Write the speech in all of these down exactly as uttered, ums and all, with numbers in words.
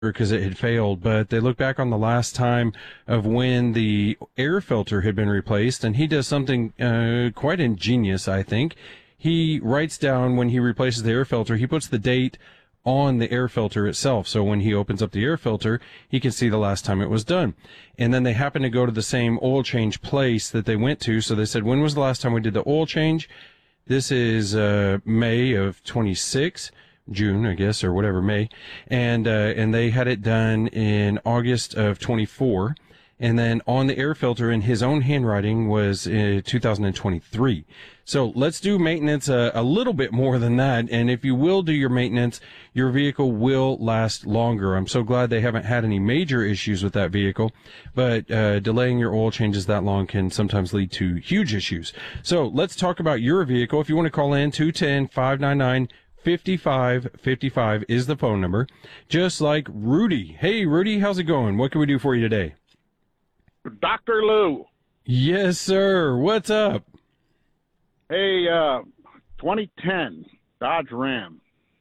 because it had failed, but they look back on the last time of when the air filter had been replaced, and he does something uh, quite ingenious, I think. He writes down when he replaces the air filter, he puts the date on the air filter itself. So when he opens up the air filter, he can see the last time it was done. And then they happen to go to the same oil change place that they went to. So they said, when was the last time we did the oil change? This is uh, May of twenty-six, June, I guess, or whatever, May. And, uh, and they had it done in August of twenty-four. And then on the air filter in his own handwriting was uh, two thousand twenty-three. So let's do maintenance a, a little bit more than that. And if you will do your maintenance, your vehicle will last longer. I'm so glad they haven't had any major issues with that vehicle. But uh, delaying your oil changes that long can sometimes lead to huge issues. So let's talk about your vehicle. If you want to call in, two one zero, five nine nine, five five five five is the phone number. Just like Rudy. Hey, Rudy, how's it going? What can we do for you today? Doctor Lou. Yes, sir. What's up? Hey, uh, twenty ten Dodge Ram.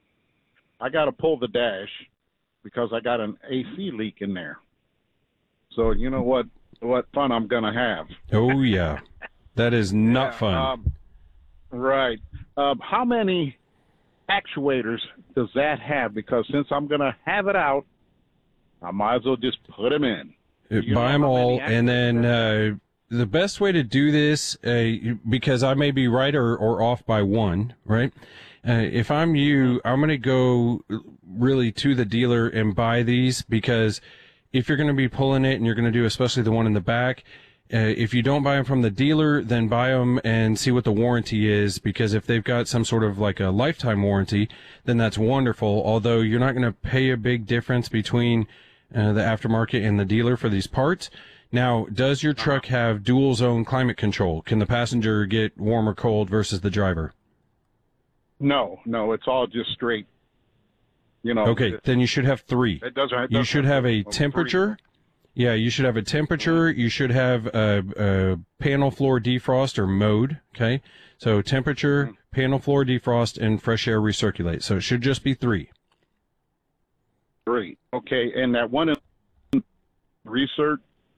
I got to pull the dash because I got an A C leak in there. So you know what, what fun I'm going to have. Oh, yeah. That is not yeah, fun. Um, right. Um, how many actuators does that have? Because since I'm going to have it out, I might as well just put them in. You Buy them all, and then uh, the best way to do this, uh, because I may be right or, or off by one, right? Uh, if I'm you, I'm going to go really to the dealer and buy these, because if you're going to be pulling it and you're going to do especially the one in the back, uh, if you don't buy them from the dealer, then buy them and see what the warranty is, because if they've got some sort of like a lifetime warranty, then that's wonderful, although you're not going to pay a big difference between Uh, the aftermarket and the dealer for these parts. Now, does your truck have dual zone climate control? Can the passenger get warm or cold versus the driver? No, no, it's all just straight. You know. Okay, it, then you should have three. It doesn't. It you doesn't should have a oh, temperature. Three. Yeah, you should have a temperature. You should have a, a panel floor defrost or mode. Okay, so temperature, mm-hmm. panel floor defrost, and fresh air recirculate. So it should just be three. Three. Okay, and that one in research,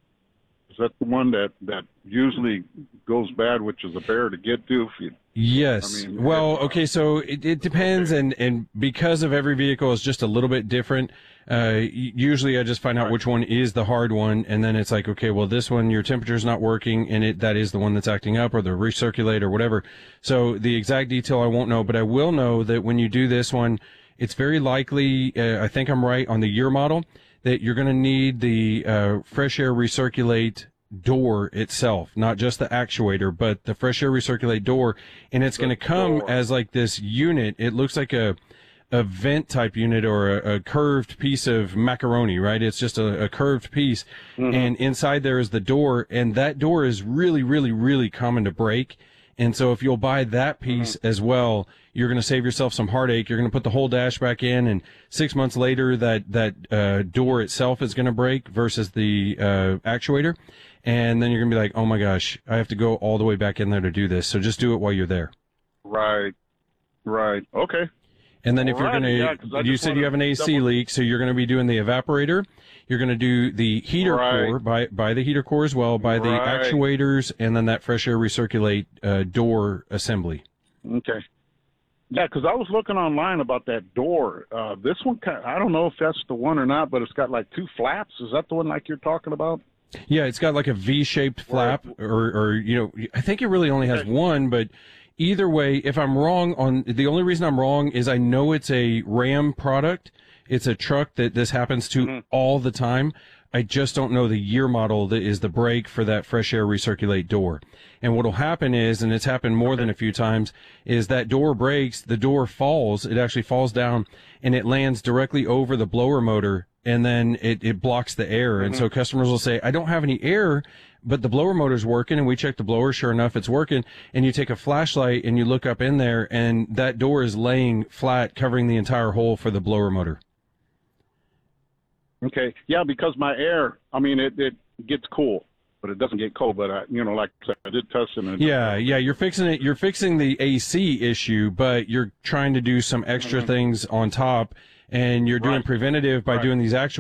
is that the one that, that usually goes bad, which is a bear to get to? If you, yes. I mean, well, okay, so it, it depends, okay. and, and because of every vehicle is just a little bit different, uh, usually I just find out right. which one is the hard one, and then it's like, okay, well, this one, your temperature's not working, and it that is the one that's acting up, or the recirculate, or whatever. So the exact detail I won't know, but I will know that when you do this one, it's very likely, uh, I think I'm right on the year model, that you're going to need the uh, fresh air recirculate door itself, not just the actuator, but the fresh air recirculate door. And it's going to come door. as like this unit. It looks like a a vent type unit or a, a curved piece of macaroni, right? It's just a, a curved piece. Mm-hmm. And inside there is the door. And that door is really, really, really common to break. And so if you'll buy that piece mm-hmm. as well, you're going to save yourself some heartache. You're going to put the whole dash back in, and six months later, that, that, uh, door itself is going to break versus the, uh, actuator. And then you're going to be like, oh my gosh, I have to go all the way back in there to do this. So just do it while you're there. Right. Right. Okay. And then if you're going to, yeah, you said you have an A C double- leak, so you're going to be doing the evaporator. You're going to do the heater right. core, buy, buy the heater core as well, buy the right. actuators, and then that fresh air recirculate uh, door assembly. Okay. Yeah, because I was looking online about that door. Uh, this one, I don't know if that's the one or not, but it's got like two flaps. Is that the one like you're talking about? Yeah, it's got like a V-shaped flap, right. or, or, you know, I think it really only has one, but either way, if I'm wrong on, the only reason I'm wrong is I know it's a Ram product. It's a truck that this happens to mm-hmm. all the time. I just don't know the year model that is the brake for that fresh air recirculate door. And what'll happen is, and it's happened more than a few times, is that door breaks, the door falls, it actually falls down, and it lands directly over the blower motor, and then it, it blocks the air. Mm-hmm. And so customers will say, I don't have any air, but the blower motor's working, and we check the blower, sure enough, it's working, and you take a flashlight and you look up in there, and that door is laying flat, covering the entire hole for the blower motor. Okay. Yeah, because my air, I mean, it, it gets cool, but it doesn't get cold. But, I, you know, like I said, I did test it. And yeah, yeah, you're fixing it. You're fixing the A C issue, but you're trying to do some extra mm-hmm. things on top. and you're doing Right. preventative by Right. doing these actual